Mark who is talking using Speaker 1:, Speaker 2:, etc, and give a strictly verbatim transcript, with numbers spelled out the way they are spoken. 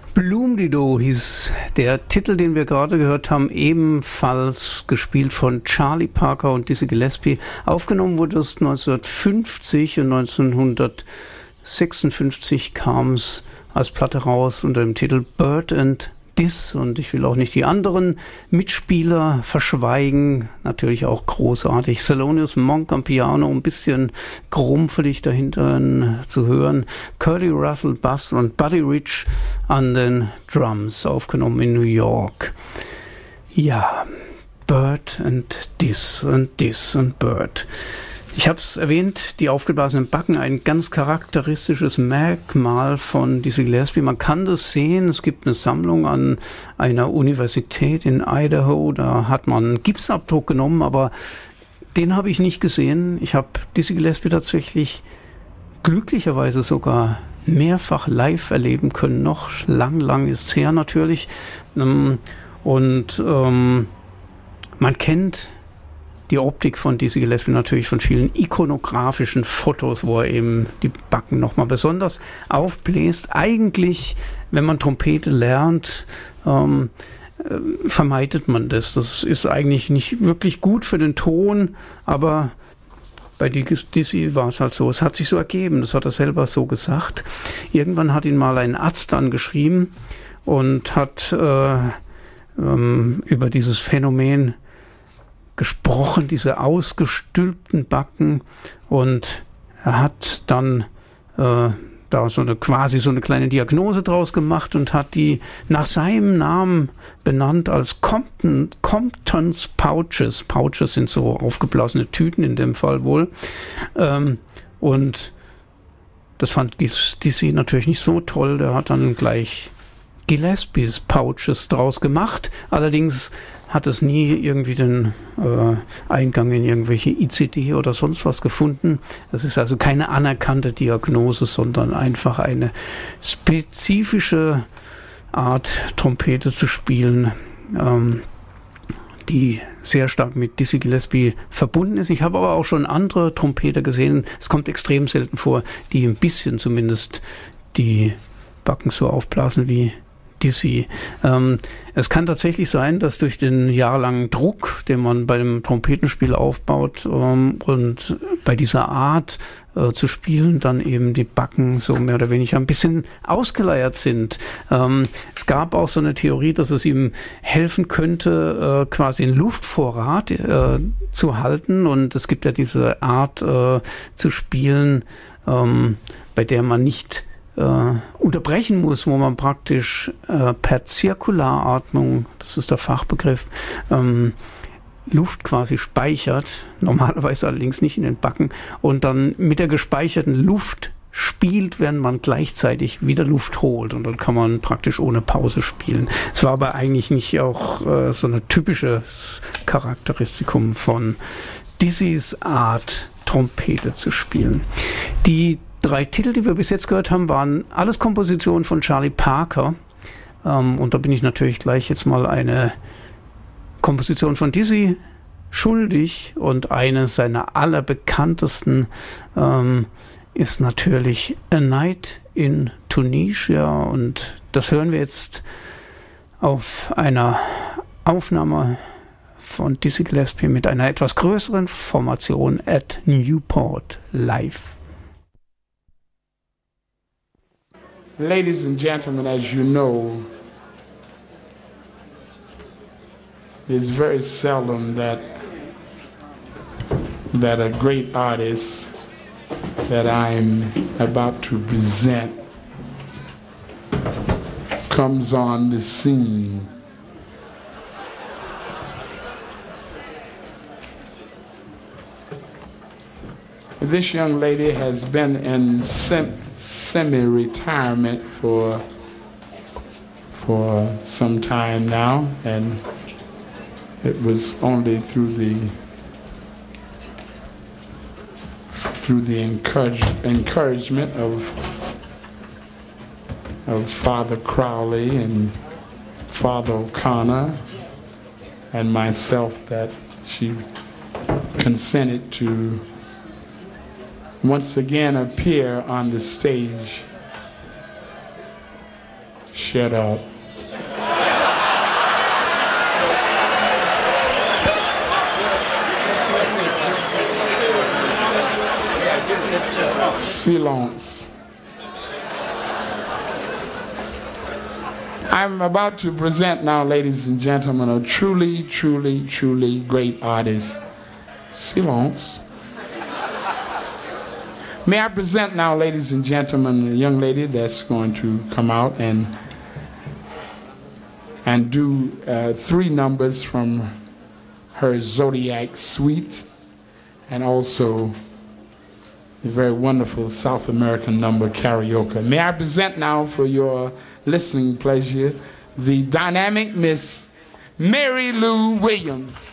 Speaker 1: Bloom-Di-Do hieß der Titel, den wir gerade gehört haben, ebenfalls gespielt von Charlie Parker und Dizzy Gillespie. Aufgenommen wurde es neunzehnhundertfünfzig und neunzehnhundertsechsundfünfzig kam es als Platte raus unter dem Titel Bird and Diss, und ich will auch nicht die anderen Mitspieler verschweigen, natürlich auch großartig. Thelonious Monk am Piano, ein bisschen grumpfelig dahinter zu hören. Curly Russell Bass und Buddy Rich an den Drums, aufgenommen in New York. Ja, Bird and Diss und Diss und Bird. Ich habe es erwähnt, die aufgeblasenen Backen, ein ganz charakteristisches Merkmal von Dizzy Gillespie. Man kann das sehen, es gibt eine Sammlung an einer Universität in Idaho, da hat man einen Gipsabdruck genommen, aber den habe ich nicht gesehen. Ich habe Dizzy Gillespie tatsächlich glücklicherweise sogar mehrfach live erleben können, noch lang, lang ist es her natürlich. Und ähm, man kennt die Optik von Dizzy Gillespie natürlich von vielen ikonografischen Fotos, wo er eben die Backen nochmal besonders aufbläst. Eigentlich, wenn man Trompete lernt, ähm, äh, vermeidet man das. Das ist eigentlich nicht wirklich gut für den Ton, aber bei Dizzy war es halt so. Es hat sich so ergeben, das hat er selber so gesagt. Irgendwann hat ihn mal ein Arzt angeschrieben und hat äh, ähm, über dieses Phänomen gesprochen, diese ausgestülpten Backen, und er hat dann äh, da so eine quasi so eine kleine Diagnose draus gemacht und hat die nach seinem Namen benannt als Compton, Compton's Pouches. Pouches sind so aufgeblasene Tüten in dem Fall wohl. Ähm, und das fand Dizzy natürlich nicht so toll. Der hat dann gleich Gillespies Pouches draus gemacht. Allerdings hat es nie irgendwie den äh, Eingang in irgendwelche I C D oder sonst was gefunden. Es ist also keine anerkannte Diagnose, sondern einfach eine spezifische Art, Trompete zu spielen, ähm, die sehr stark mit Dizzy Gillespie verbunden ist. Ich habe aber auch schon andere Trompeter gesehen, es kommt extrem selten vor, die ein bisschen zumindest die Backen so aufblasen wie Dizzy. Ähm, es kann tatsächlich sein, dass durch den jahrelangen Druck, den man bei dem Trompetenspiel aufbaut, ähm, und bei dieser Art äh, zu spielen, dann eben die Backen so mehr oder weniger ein bisschen ausgeleiert sind. Ähm, es gab auch so eine Theorie, dass es ihm helfen könnte, äh, quasi einen Luftvorrat äh, zu halten, und es gibt ja diese Art äh, zu spielen, ähm, bei der man nicht Uh, unterbrechen muss, wo man praktisch uh, per Zirkularatmung, das ist der Fachbegriff, ähm, Luft quasi speichert, normalerweise allerdings nicht in den Backen, und dann mit der gespeicherten Luft spielt, während man gleichzeitig wieder Luft holt, und dann kann man praktisch ohne Pause spielen. Es war aber eigentlich nicht auch uh, so ein typisches Charakteristikum von Dizzys Art, Trompete zu spielen. Die drei Titel, die wir bis jetzt gehört haben, waren alles Kompositionen von Charlie Parker. Ähm, und da bin ich natürlich gleich jetzt mal eine Komposition von Dizzy schuldig. Und eine seiner allerbekanntesten ähm, ist natürlich A Night in Tunisia. Und das hören wir jetzt auf einer Aufnahme von Dizzy Gillespie mit einer etwas größeren Formation at Newport Live.
Speaker 2: Ladies and gentlemen, as you know, it's very seldom that that a great artist that I'm about to present comes on the scene. This young lady has been in sem- semi-retirement for for some time now, and it was only through the through the encourage, encouragement of of Father Crowley and Father O'Connor and myself that she consented to once again appear on the stage. Shut up. Silence. I'm about to present now, ladies and gentlemen, a truly, truly, truly great artist. Silence. May I present now, ladies and gentlemen, a young lady that's going to come out and and do uh, three numbers from her Zodiac Suite, and also a very wonderful South American number, Karaoke. May I present now, for your listening pleasure, the dynamic Miss Mary Lou Williams.